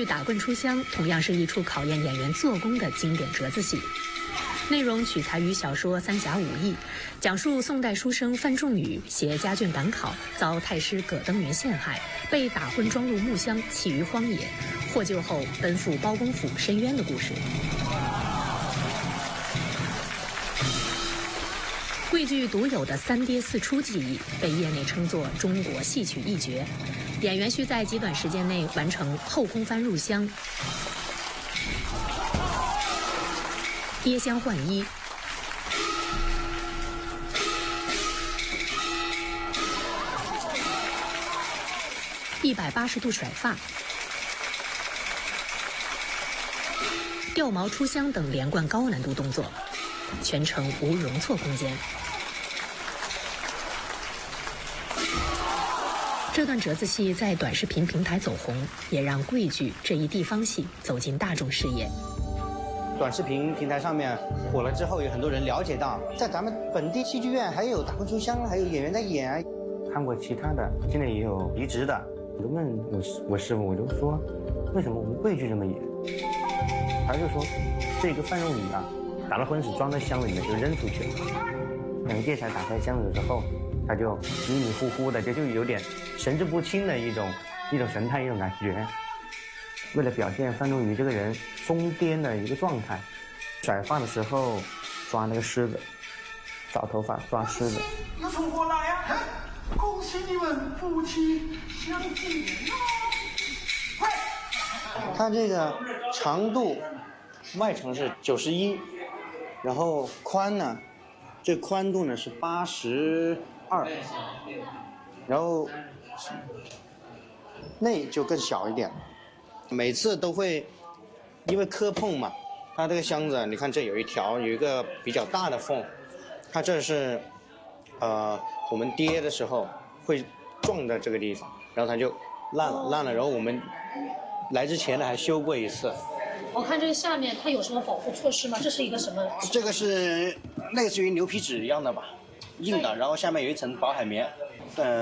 剧《打棍出乡》同样是一出考验演员做工的经典折子戏。内容取材于小说《三侠五义》，讲述宋代书生范仲宇携家眷赶考，遭太师葛登云陷害，被打昏装入木箱，弃于荒野，获救后奔赴包公府申冤的故事。桂剧独有的三跌四出技艺，被业内称作中国戏曲一绝。演员需在极短时间内完成后空翻入箱、跌箱换衣、180度甩发、掉毛出箱等连贯高难度动作，全程无容错空间。这段折子戏在短视频平台走红，也让桂剧这一地方戏走进大众视野。 短视频平台上面火了之后，有很多人了解到，在咱们本地戏剧院还有打棍出乡，还有演员在演啊。看过其他的，现在也有移植的。我就问我师傅，我就说，为什么我们桂剧这么演？他就说，这个范仲宇啊，打了婚屎装在箱里面就扔出去了。等叶才打开箱子之后，他就迷迷糊糊的，就有点神志不清的一种神态，一种感觉。为了表现范仲宇这个人疯癫的一个状态，甩发的时候抓那个虱子，找头发抓虱子。 那从过来呀！恭喜你们夫妻相见啊！快！ 它这个长度外层是91，然后宽呢，这宽度呢是82，然后内就更小一点。每次都会因为磕碰嘛，它这个箱子你看这有一个比较大的缝，它这是我们跌的时候会撞到这个地方，然后它就烂了，然后我们来之前呢还修过一次。 我看这个下面它有什么保护措施吗？这是一个什么？ 这个是类似于牛皮纸一样的吧，硬的，然后下面有一层薄海绵。